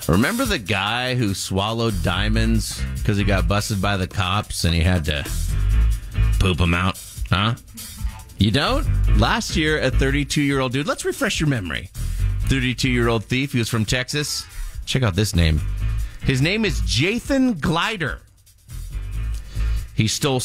Remember the guy who swallowed diamonds because he got busted by the cops and he had to poop them out? Huh? You don't? Last year, a 32-year-old dude, let's refresh your memory. 32-year-old thief, he was from Texas. Check out this name. His name is Jathan Glider. He stole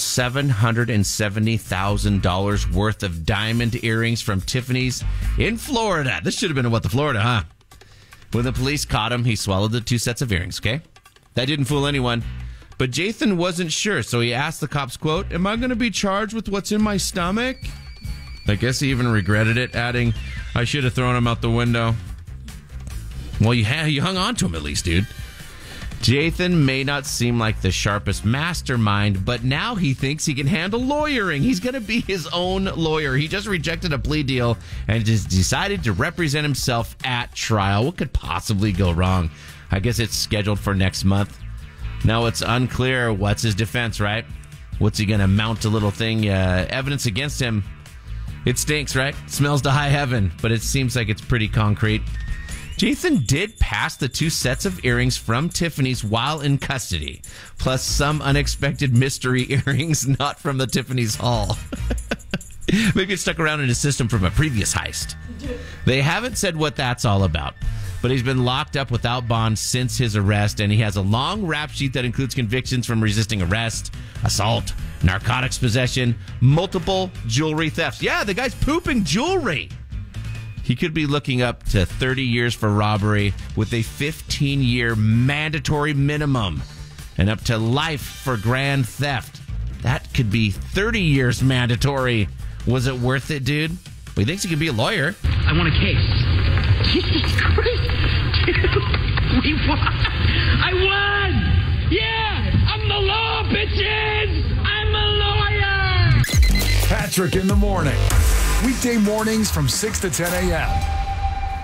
$770,000 worth of diamond earrings from Tiffany's in Florida. This should have been in Florida, huh? When the police caught him, he swallowed the 2 sets of earrings, okay? That didn't fool anyone. But Jathan wasn't sure, so he asked the cops, quote, "Am I going to be charged with what's in my stomach?" I guess he even regretted it, adding, "I should have thrown him out the window." Well, you hung on to him at least, dude. Jathan may not seem like the sharpest mastermind, but now he thinks he can handle lawyering. He's going to be his own lawyer. He just rejected a plea deal and just decided to represent himself at trial. What could possibly go wrong? I guess it's scheduled for next month. Now, it's unclear what's his defense, right? What's he going to mount a little thing, evidence against him? It stinks, right? Smells to high heaven, but it seems like it's pretty concrete. Jathan did pass the 2 sets of earrings from Tiffany's while in custody, plus some unexpected mystery earrings not from the Tiffany's haul. Maybe it stuck around in his system from a previous heist. They haven't said what that's all about, but he's been locked up without bond since his arrest, and he has a long rap sheet that includes convictions from resisting arrest, assault, narcotics possession, multiple jewelry thefts. Yeah, the guy's pooping jewelry. He could be looking up to 30 years for robbery with a 15-year mandatory minimum and up to life for grand theft. That could be 30 years mandatory. Was it worth it, dude? Well, he thinks he can be a lawyer. I want a case. Jesus Christ. Dude, we won. I won. Yeah, I'm the law, bitches. I'm a lawyer. Patrick in the morning. Weekday mornings from 6 to 10 a.m.